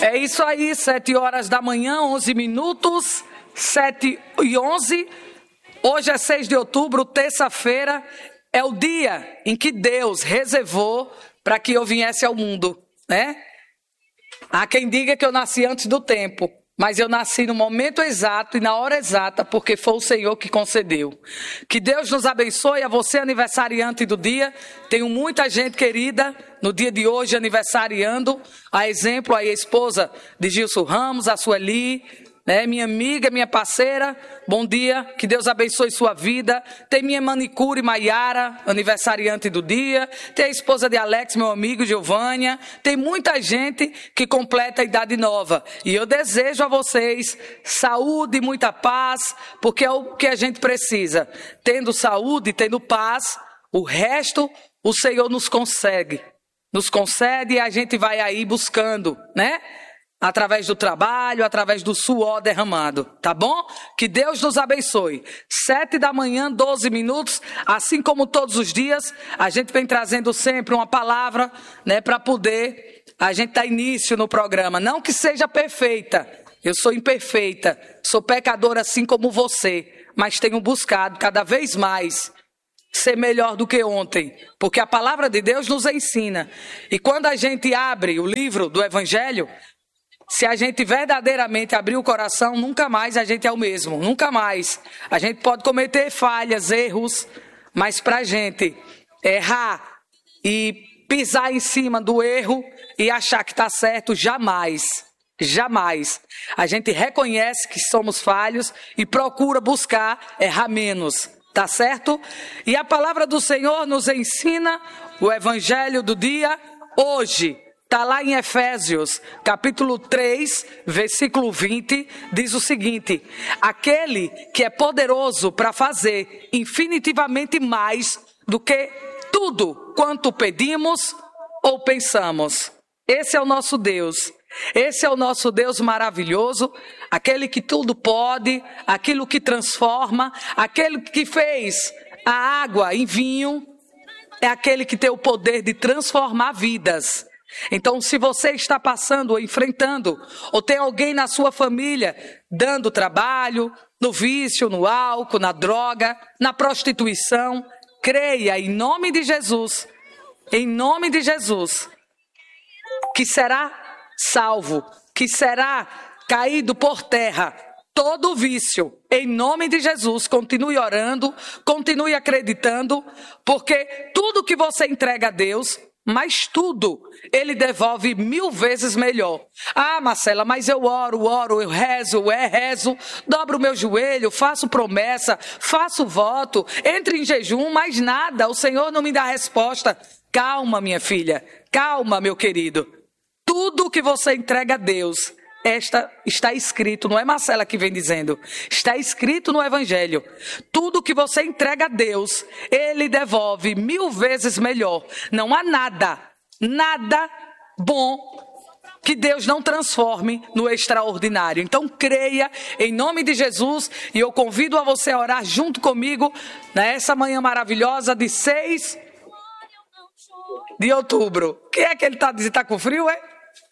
É isso aí, 7 horas da manhã, 11 minutos, 7h11. Hoje é 6 de outubro, terça-feira, é o dia em que Deus reservou para que eu viesse ao mundo, né? Há quem diga que eu nasci antes do tempo, mas eu nasci no momento exato e na hora exata, porque foi o Senhor que concedeu. Que Deus nos abençoe, a você aniversariante do dia. Tenho muita gente querida no dia de hoje aniversariando. A exemplo, a esposa de Gilson Ramos, a Sueli, né? Minha amiga, minha parceira, bom dia, que Deus abençoe sua vida. Tem minha manicure Maiara, aniversariante do dia. Tem a esposa de Alex, meu amigo Giovânia. Tem muita gente que completa a idade nova. E eu desejo a vocês saúde e muita paz, porque é o que a gente precisa. Tendo saúde, tendo paz, o resto o Senhor nos concede e a gente vai aí buscando, né? Através do trabalho, através do suor derramado, tá bom? Que Deus nos abençoe. 7 da manhã, 12 minutos, assim como todos os dias, a gente vem trazendo sempre uma palavra, né, para poder a gente dar início no programa. Não que seja perfeita, eu sou imperfeita, sou pecadora assim como você, mas tenho buscado cada vez mais ser melhor do que ontem, porque a palavra de Deus nos ensina. E quando a gente abre o livro do Evangelho, se a gente verdadeiramente abrir o coração, nunca mais a gente é o mesmo, nunca mais. A gente pode cometer falhas, erros, mas para a gente errar e pisar em cima do erro e achar que está certo, jamais, jamais. A gente reconhece que somos falhos e procura buscar errar menos, tá certo? E a palavra do Senhor nos ensina o evangelho do dia hoje. Está lá em Efésios, capítulo 3, versículo 20, diz o seguinte: aquele que é poderoso para fazer infinitivamente mais do que tudo quanto pedimos ou pensamos. Esse é o nosso Deus. Esse é o nosso Deus maravilhoso, aquele que tudo pode, aquilo que transforma, aquele que fez a água em vinho, é aquele que tem o poder de transformar vidas. Então, se você está passando ou enfrentando, ou tem alguém na sua família dando trabalho, no vício, no álcool, na droga, na prostituição, creia em nome de Jesus, que será salvo, que será caído por terra todo o vício. Em nome de Jesus, continue orando, continue acreditando, porque tudo que você entrega a Deus, mas tudo, Ele devolve 1000 vezes melhor. Ah, Marcela, mas eu oro, eu rezo, dobro o meu joelho, faço promessa, faço voto, entro em jejum, mas nada, o Senhor não me dá resposta. Calma, minha filha, calma, meu querido. Tudo que você entrega a Deus, está escrito, não é Marcela que vem dizendo, está escrito no Evangelho. Tudo que você entrega a Deus, Ele devolve 1000 vezes melhor. Não há nada bom que Deus não transforme no extraordinário. Então creia em nome de Jesus e eu convido a você a orar junto comigo nessa manhã maravilhosa de 6 de outubro. O que é que ele está dizendo? Está com frio, é?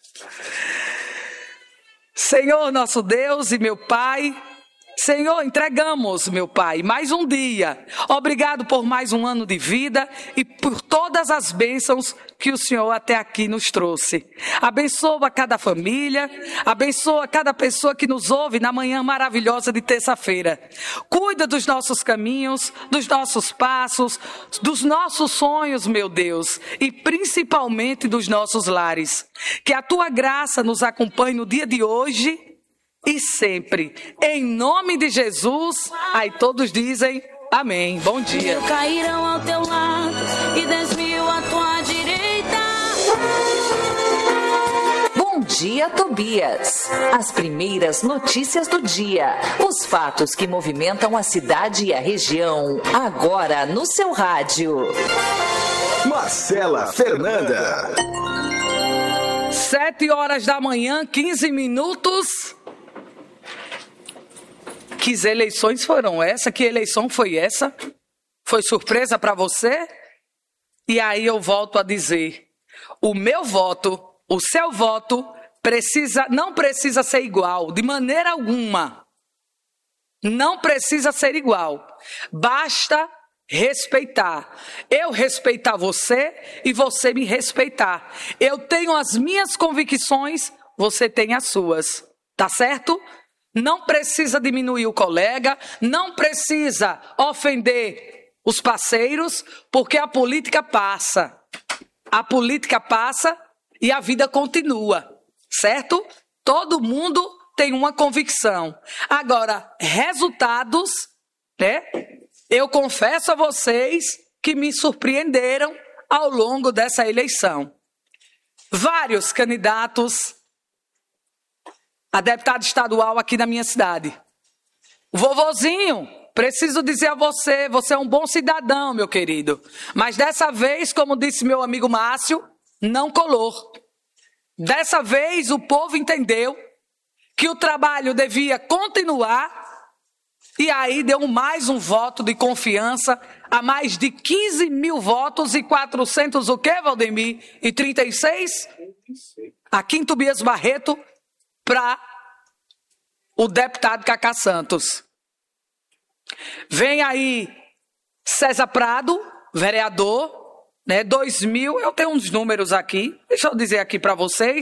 Senhor, nosso Deus e meu Pai, Senhor, entregamos, meu Pai, mais um dia. Obrigado por mais um ano de vida e por todas as bênçãos que o Senhor até aqui nos trouxe. Abençoa cada família, abençoa cada pessoa que nos ouve na manhã maravilhosa de terça-feira. Cuida dos nossos caminhos, dos nossos passos, dos nossos sonhos, meu Deus, e principalmente dos nossos lares. Que a Tua graça nos acompanhe no dia de hoje e sempre. Em nome de Jesus, aí todos dizem amém. Bom dia. Cairão ao teu lado e 10.000 à tua direita. Bom dia, Tobias. As primeiras notícias do dia. Os fatos que movimentam a cidade e a região. Agora no seu rádio. Marcela Fernanda. 7 horas da manhã, 15 minutos. Que eleições foram essa? Que eleição foi essa? Foi surpresa para você? E aí eu volto a dizer, o meu voto, o seu voto não precisa ser igual, de maneira alguma. Não precisa ser igual. Basta respeitar. Eu respeitar você e você me respeitar. Eu tenho as minhas convicções, você tem as suas. Tá certo? Não precisa diminuir o colega, não precisa ofender os parceiros, porque a política passa. A política passa e a vida continua, certo? Todo mundo tem uma convicção. Agora, resultados, né? Eu confesso a vocês que me surpreenderam ao longo dessa eleição. Vários candidatos a deputado estadual aqui na minha cidade. Vovozinho, preciso dizer a você, você é um bom cidadão, meu querido. Mas dessa vez, como disse meu amigo Márcio, não colou. Dessa vez o povo entendeu que o trabalho devia continuar e aí deu mais um voto de confiança a mais de 15 mil votos e 400 o quê, Valdemir? E 36? Aqui em Tobias Barreto para o deputado Cacá Santos. Vem aí César Prado, vereador, né, 2000, eu tenho uns números aqui, deixa eu dizer aqui para vocês,